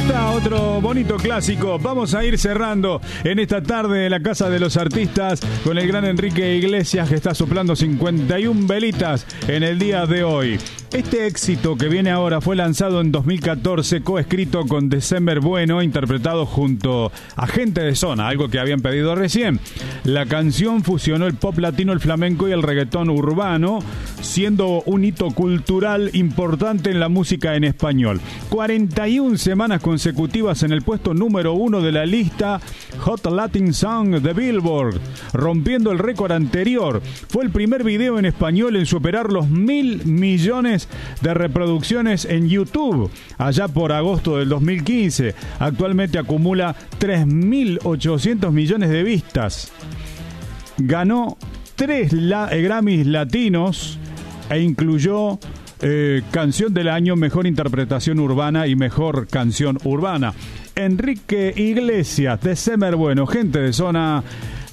está otro bonito clásico. Vamos a ir cerrando en esta tarde de la Casa de los Artistas con el gran Enrique Iglesias, que está soplando 51 velitas en el día de hoy. Este éxito que viene ahora fue lanzado en 2014, coescrito con December Bueno, interpretado junto a Gente de Zona, algo que habían pedido recién. La canción fusionó el pop latino, el flamenco y el reggaetón urbano, siendo un hito cultural importante en la música en español. 41 semanas consecutivas en el puesto número 1 de la lista Hot Latin Song de Billboard, rompiendo el récord anterior. Fue el primer video en español en superar los 1.000 millones de reproducciones en YouTube, allá por agosto del 2015. Actualmente acumula 3.800 millones de vistas. Ganó 3 Grammys latinos e incluyó Canción del Año, Mejor Interpretación Urbana y Mejor Canción Urbana. Enrique Iglesias, December Bueno, Gente de Zona,